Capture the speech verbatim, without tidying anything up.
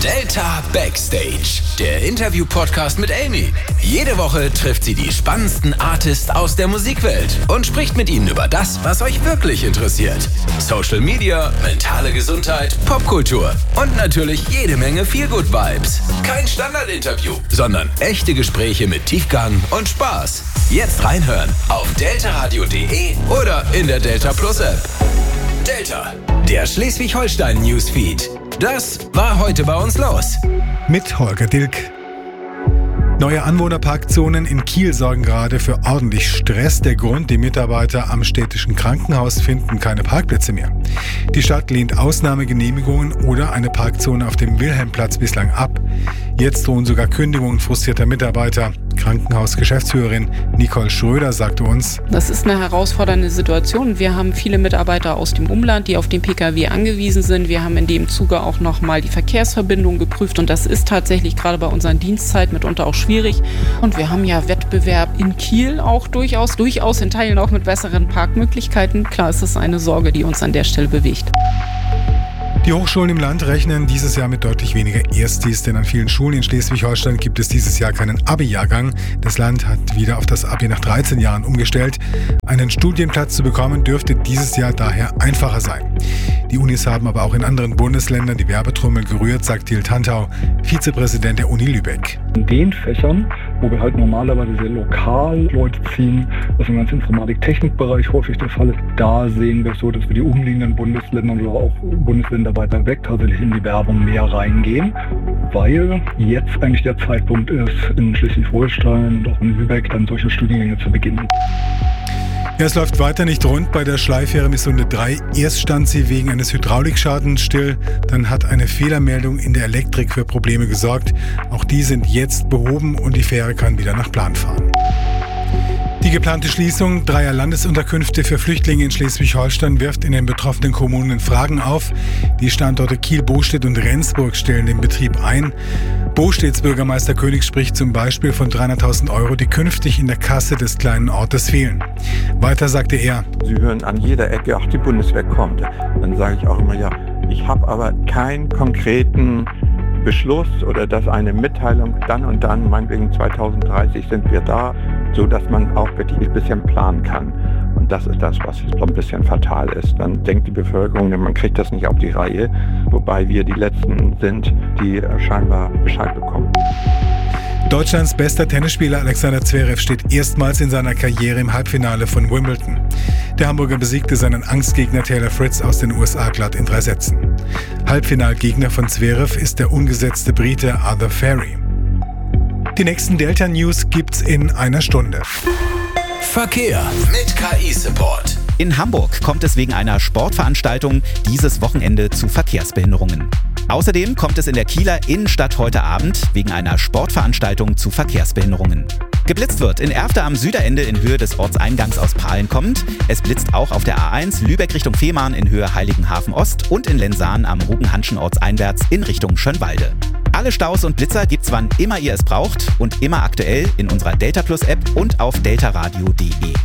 Delta Backstage, der Interview-Podcast mit Amy. Jede Woche trifft sie die spannendsten Artists aus der Musikwelt und spricht mit ihnen über das, was euch wirklich interessiert. Social Media, mentale Gesundheit, Popkultur und natürlich jede Menge Feel-Good-Vibes. Kein Standardinterview, sondern echte Gespräche mit Tiefgang und Spaß. Jetzt reinhören auf deltaradio punkt de oder in der Delta Plus App. Delta, der Schleswig-Holstein-Newsfeed. Das war heute bei uns los. Mit Holger Dilk. Neue Anwohnerparkzonen in Kiel sorgen gerade für ordentlich Stress. Der Grund, die Mitarbeiter am städtischen Krankenhaus finden keine Parkplätze mehr. Die Stadt lehnt Ausnahmegenehmigungen oder eine Parkzone auf dem Wilhelmplatz bislang ab. Jetzt drohen sogar Kündigungen frustrierter Mitarbeiter. Krankenhausgeschäftsführerin Nicole Schröder sagte uns: Das ist eine herausfordernde Situation. Wir haben viele Mitarbeiter aus dem Umland, die auf den Pkw angewiesen sind. Wir haben in dem Zuge auch nochmal die Verkehrsverbindung geprüft und das ist tatsächlich gerade bei unseren Dienstzeiten mitunter auch schwierig. Und wir haben ja Wettbewerb in Kiel auch durchaus, durchaus in Teilen auch mit besseren Parkmöglichkeiten. Klar, ist das eine Sorge, die uns an der Stelle bewegt. Die Hochschulen im Land rechnen dieses Jahr mit deutlich weniger Erstis, denn an vielen Schulen in Schleswig-Holstein gibt es dieses Jahr keinen Abi-Jahrgang. Das Land hat wieder auf das Abi nach dreizehn Jahren umgestellt. Einen Studienplatz zu bekommen dürfte dieses Jahr daher einfacher sein. Die Unis haben aber auch in anderen Bundesländern die Werbetrommel gerührt, sagt Til Tantau, Vizepräsident der Uni Lübeck. In den Fächern, wo wir halt normalerweise sehr lokal Leute ziehen, was im ganzen Informatik-Technik-Bereich häufig der Fall ist, da sehen wir so, dass wir die umliegenden Bundesländer oder auch Bundesländer weiter weg tatsächlich in die Werbung mehr reingehen, weil jetzt eigentlich der Zeitpunkt ist, in Schleswig-Holstein und auch in Lübeck dann solche Studiengänge zu beginnen. Ja, es läuft weiter nicht rund bei der Schleifähre Missunde drei. Erst stand sie wegen eines Hydraulikschadens still, dann hat eine Fehlermeldung in der Elektrik für Probleme gesorgt. Auch die sind jetzt behoben und die Fähre kann wieder nach Plan fahren. Die geplante Schließung dreier Landesunterkünfte für Flüchtlinge in Schleswig-Holstein wirft in den betroffenen Kommunen Fragen auf. Die Standorte Kiel, Bostedt und Rendsburg stellen den Betrieb ein. Bostedts Bürgermeister König spricht zum Beispiel von dreihunderttausend Euro, die künftig in der Kasse des kleinen Ortes fehlen. Weiter sagte er: Sie hören an jeder Ecke, ach, die Bundeswehr kommt. Dann sage ich auch immer, ja, ich habe aber keinen konkreten Beschluss oder dass eine Mitteilung dann und dann, meinetwegen zweitausenddreißig sind wir da, so dass man auch wirklich ein bisschen planen kann. Und das ist das, was so ein bisschen fatal ist. Dann denkt die Bevölkerung, man kriegt das nicht auf die Reihe, wobei wir die Letzten sind, die scheinbar Bescheid bekommen. Deutschlands bester Tennisspieler Alexander Zverev steht erstmals in seiner Karriere im Halbfinale von Wimbledon. Der Hamburger besiegte seinen Angstgegner Taylor Fritz aus den U S A glatt in drei Sätzen. Halbfinalgegner von Zverev ist der ungesetzte Brite Arthur Ferry. Die nächsten Delta News gibt's in einer Stunde. Verkehr mit K I-Support. In Hamburg kommt es wegen einer Sportveranstaltung dieses Wochenende zu Verkehrsbehinderungen. Außerdem kommt es in der Kieler Innenstadt heute Abend wegen einer Sportveranstaltung zu Verkehrsbehinderungen. Geblitzt wird in Erfter am Süderende in Höhe des Ortseingangs aus Prahlen kommend. Es blitzt auch auf der A eins Lübeck Richtung Fehmarn in Höhe Heiligenhafen Ost und in Lensahn am Rugenhanschen ortseinwärts in Richtung Schönwalde. Alle Staus und Blitzer gibt's wann immer ihr es braucht und immer aktuell in unserer Delta Plus App und auf deltaradio punkt de.